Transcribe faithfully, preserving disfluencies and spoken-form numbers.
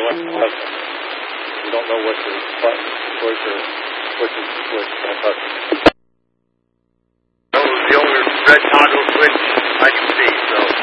left and left. You don't know what the button push or pushes the switch. Don't touch it. That was the only red toggle switch I can see, so...